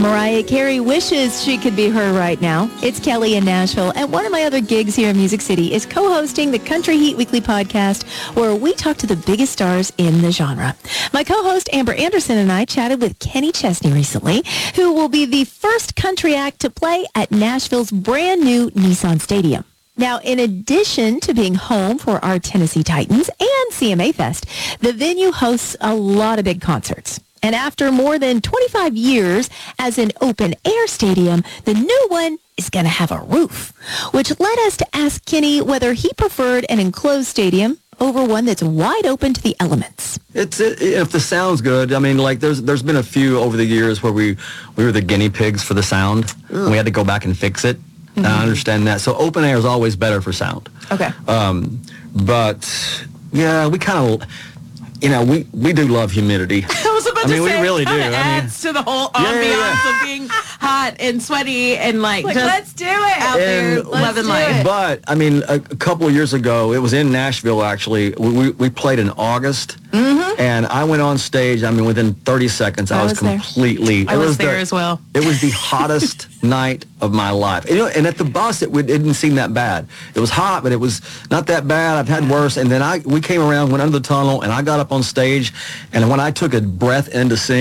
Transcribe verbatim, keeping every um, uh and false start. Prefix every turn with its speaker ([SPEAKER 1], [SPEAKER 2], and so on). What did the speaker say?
[SPEAKER 1] Mariah Carey wishes she could be her right now. It's Kelly in Nashville, and one of my other gigs here in Music City is co-hosting the Country Heat Weekly podcast, where we talk to the biggest stars in the genre. My co-host Amber Anderson and I chatted with Kenny Chesney recently, who will be the first country act to play at Nashville's brand new Nissan Stadium. Now, in addition to being home for our Tennessee Titans and C M A Fest, the venue hosts a lot of big concerts. And after more than twenty-five years as an open-air stadium, the new one is going to have a roof, which led us to ask Kenny whether he preferred an enclosed stadium over one that's wide open to the elements.
[SPEAKER 2] It's it, if the sound's good. I mean, like there's there's been a few over the years where we we were the guinea pigs for the sound, and we had to go back and fix it. Mm-hmm. I understand that. So open air is always better for sound.
[SPEAKER 1] Okay.
[SPEAKER 2] Um, but yeah, we kind of, you know, we, we do love humidity.
[SPEAKER 3] I was about
[SPEAKER 2] I mean,
[SPEAKER 3] to
[SPEAKER 2] we
[SPEAKER 3] say,
[SPEAKER 2] really
[SPEAKER 3] it
[SPEAKER 2] do.
[SPEAKER 3] kind of
[SPEAKER 2] I mean,
[SPEAKER 3] adds to the whole
[SPEAKER 2] yeah,
[SPEAKER 3] ambiance
[SPEAKER 2] yeah, yeah.
[SPEAKER 3] of being hot and sweaty and like,
[SPEAKER 1] Like,
[SPEAKER 3] just
[SPEAKER 1] let's do it.
[SPEAKER 3] out there
[SPEAKER 2] And-
[SPEAKER 3] loving
[SPEAKER 1] do
[SPEAKER 3] life.
[SPEAKER 1] it.
[SPEAKER 2] But I mean, a, a couple of years ago, it was in Nashville. Actually, we we, we played in August, mm-hmm. and I went on stage. I mean, within thirty seconds, I,
[SPEAKER 1] I
[SPEAKER 2] was,
[SPEAKER 1] was there.
[SPEAKER 2] completely.
[SPEAKER 3] I
[SPEAKER 2] it
[SPEAKER 3] was there
[SPEAKER 2] the,
[SPEAKER 3] as well.
[SPEAKER 2] It was the hottest night of my life. And, you know, and at the bus, it, would, it didn't seem that bad. It was hot, but it was not that bad. I've had worse. And then I we came around, went under the tunnel, and I got up on stage, and when I took a breath in to sing.